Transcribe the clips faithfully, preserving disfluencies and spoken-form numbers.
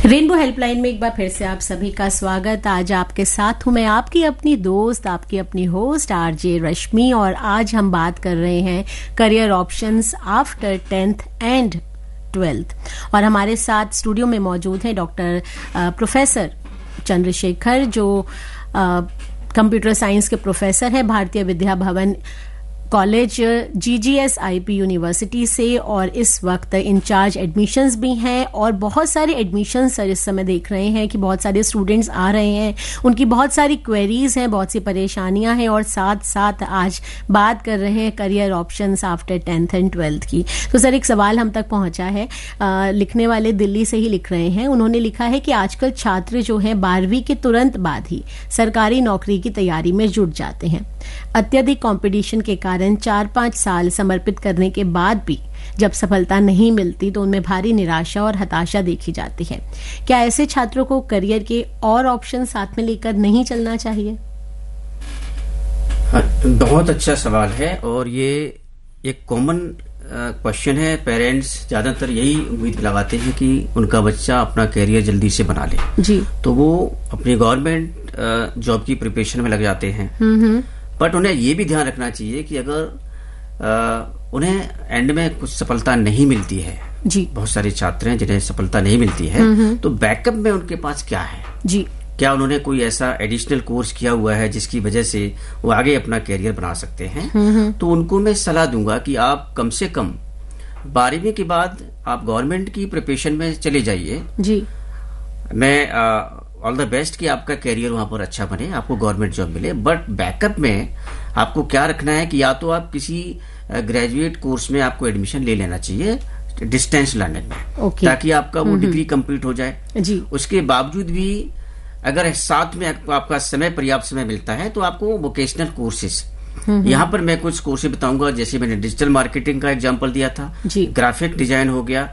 Rainbow helpline में एक बार फिर से आप सभी का स्वागत। आज आपके साथ हूं मैं, आपकी अपनी दोस्त, आपकी अपनी होस्ट आरजे रश्मि, और आज हम बात कर रहे हैं career options after tenth and twelfth. और हमारे साथ स्टूडियो में मौजूद हैं डॉक्टर प्रोफेसर चंद्रशेखर, जो कंप्यूटर साइंस के प्रोफेसर हैं Bharatiya Vidya Bhavan college GGS IP university से, और इस वक्त इंचार्ज एडमिशन्स भी हैं। और बहुत सारे एडमिशन्स सर इस समय देख रहे हैं कि बहुत सारे स्टूडेंट्स आ रहे हैं, उनकी बहुत सारी क्वेरीज हैं, बहुत सी परेशानियां हैं, और साथ साथ आज बात कर रहे हैं career options after tenth and twelfth की। तो सर एक सवाल हम तक पहुंचा है, आ, लिखने वाले दिल्ली से ही लिख रहे हैं। उन्होंने लिखा है कि आजकल छात्र जो हैं बारहवीं के तुरंत बाद ही सरकारी नौकरी की तैयारी में जुट जाते हैं। अत्यधिक कंपटीशन के कारण चार पांच साल समर्पित करने के बाद भी जब सफलता नहीं मिलती तो उनमें भारी निराशा और हताशा देखी जाती है। क्या ऐसे छात्रों को करियर के और ऑप्शन साथ में लेकर नहीं चलना चाहिए? बहुत अच्छा सवाल है, और ये एक कॉमन क्वेश्चन है। पेरेंट्स ज्यादातर यही उम्मीद लगाते हैं कि उनका बच्चा अपना करियर जल्दी से बना ले जी, तो वो अपनी गवर्नमेंट जॉब की प्रिपरेशन में लग जाते हैं। बट उन्हें ये भी ध्यान रखना चाहिए कि अगर आ, उन्हें एंड में कुछ सफलता नहीं मिलती है जी, बहुत सारे छात्र हैं जिन्हें सफलता नहीं मिलती है, तो बैकअप में उनके पास क्या है जी, क्या उन्होंने कोई ऐसा एडिशनल कोर्स किया हुआ है जिसकी वजह से वो आगे अपना करियर बना सकते हैं। तो उनको मैं सलाह दूंगा कि आप कम से कम बारहवीं के बाद आप गवर्नमेंट की प्रिपरेशन में चले जाइए जी। मैं ऑल द बेस्ट कि आपका करियर वहां पर अच्छा बने, आपको गवर्नमेंट जॉब मिले। बट बैकअप में आपको क्या रखना है कि या तो आप किसी ग्रेजुएट कोर्स में आपको एडमिशन ले लेना चाहिए डिस्टेंस लर्निंग में, okay. ताकि आपका वो डिग्री कंप्लीट हो जाए जी। उसके बावजूद भी अगर साथ में आपका समय पर्याप्त समय मिलता है तो आपको वोकेशनल कोर्सेज, यहाँ पर मैं कुछ कोर्सेज बताऊंगा। जैसे मैंने डिजिटल मार्केटिंग का एग्जांपल दिया था, ग्राफिक डिजाइन हो गया,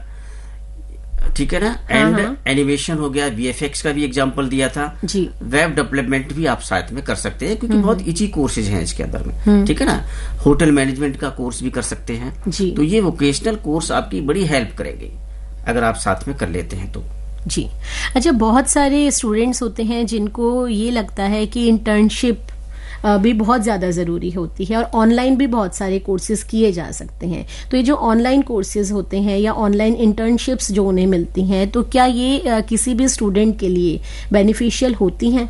ठीक है ना, एंड एनिमेशन हो गया, वीएफएक्स का भी एग्जांपल दिया था जी। वेब डेवलपमेंट भी आप साथ में कर सकते हैं क्योंकि बहुत इजी कोर्सेज हैं इसके अंदर में, ठीक है ना। होटल मैनेजमेंट का कोर्स भी कर सकते हैं जी। तो ये वोकेशनल कोर्स आपकी बड़ी हेल्प करेंगे अगर आप साथ में कर लेते हैं तो जी। अच्छा, बहुत सारे स्टूडेंट्स होते हैं जिनको ये लगता है कि इंटर्नशिप भी बहुत ज्यादा जरूरी होती है, और ऑनलाइन भी बहुत सारे कोर्सेज किए जा सकते हैं। तो ये जो ऑनलाइन कोर्सेज होते हैं या ऑनलाइन इंटर्नशिप्स जो उन्हें मिलती हैं, तो क्या ये किसी भी स्टूडेंट के लिए बेनिफिशियल होती हैं?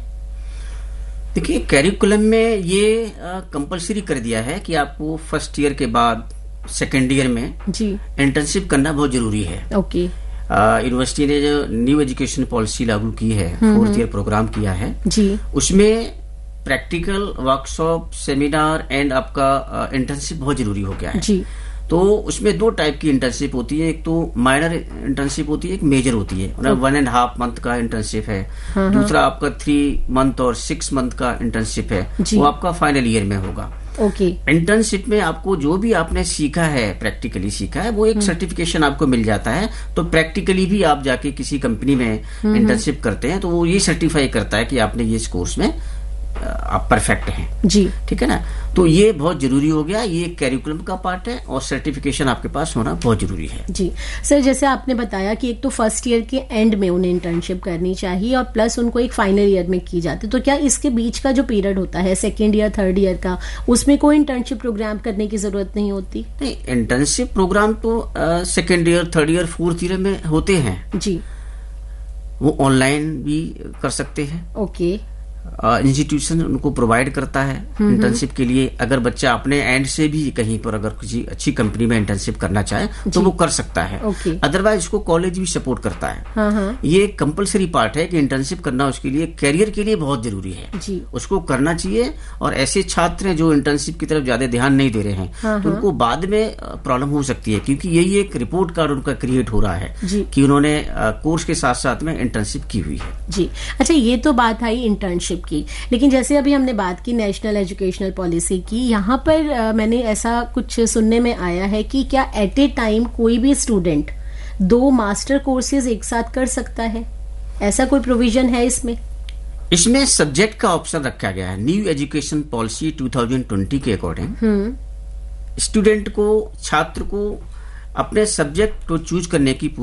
देखिए, कैरिकुलम में ये कंपलसरी कर दिया है कि आपको फर्स्ट ईयर के बाद सेकेंड ईयर में जी इंटर्नशिप करना बहुत जरूरी है। ओके। यूनिवर्सिटी ने जो न्यू एजुकेशन पॉलिसी लागू की है, फोर्थ ईयर प्रोग्राम किया है जी, उसमें प्रैक्टिकल वर्कशॉप, सेमिनार एंड आपका इंटर्नशिप बहुत जरूरी हो गया है जी। तो उसमें दो टाइप की इंटर्नशिप होती है, एक तो माइनर इंटर्नशिप होती है, एक मेजर होती है। वन एंड हाफ मंथ का इंटर्नशिप है, दूसरा आपका थ्री मंथ और सिक्स मंथ का इंटर्नशिप है, वो आपका फाइनल ईयर में होगा। ओके। इंटर्नशिप में आपको जो भी आपने सीखा है, प्रैक्टिकली सीखा है, वो एक सर्टिफिकेशन आपको मिल जाता है। तो प्रैक्टिकली भी आप जाके किसी कंपनी में इंटर्नशिप करते हैं तो वो ये सर्टिफाई करता है कि आपने ये इस कोर्स में आप परफेक्ट हैं जी, ठीक है ना। तो ये बहुत जरूरी हो गया, ये कैरिकुलम का पार्ट है, और सर्टिफिकेशन आपके पास होना बहुत जरूरी है जी। सर, जैसे आपने बताया कि एक तो फर्स्ट ईयर के एंड में उन्हें इंटर्नशिप करनी चाहिए और प्लस उनको एक फाइनल ईयर में की जाती है, तो क्या इसके बीच का जो पीरियड होता है सेकेंड ईयर थर्ड ईयर का, उसमें कोई इंटर्नशिप प्रोग्राम करने की जरूरत नहीं होती? नहीं, इंटर्नशिप प्रोग्राम तो second year, third year, fourth year में होते हैं जी। वो ऑनलाइन भी कर सकते हैं। ओके। इंस्टीट्यूशन uh, उनको प्रोवाइड करता है इंटर्नशिप के लिए। अगर बच्चा अपने एंड से भी कहीं पर अगर किसी अच्छी कंपनी में इंटर्नशिप करना चाहे तो वो कर सकता है। अदरवाइज उसको कॉलेज भी सपोर्ट करता है। हाँ हाँ। ये कंपलसरी पार्ट है कि इंटर्नशिप करना उसके लिए कैरियर के लिए बहुत जरूरी है जी। उसको करना चाहिए। और ऐसे छात्र हैं जो इंटर्नशिप की तरफ ज्यादा ध्यान नहीं दे रहे हैं, हाँ तो उनको बाद में प्रॉब्लम हो सकती है, क्योंकि यही एक रिपोर्ट कार्ड उनका क्रिएट हो रहा है कि उन्होंने कोर्स के साथ साथ में इंटर्नशिप की हुई है जी। अच्छा, ये तो बात आई इंटर्नशिप की, लेकिन जैसे अभी हमने बात की नेशनल एजुकेशनल पॉलिसी की, यहाँ पर आ, मैंने ऐसा कुछ सुनने में आया है कि क्या एट ए टाइम कोई भी स्टूडेंट दो मास्टर कोर्सेज एक साथ कर सकता है? ऐसा कोई प्रोविजन है इसमें? इसमें सब्जेक्ट का ऑप्शन रखा गया है। New education policy two thousand twenty के अकॉर्डिंग स्टूडेंट को, छात्र को अपने सब्जेक्ट को चूज करने की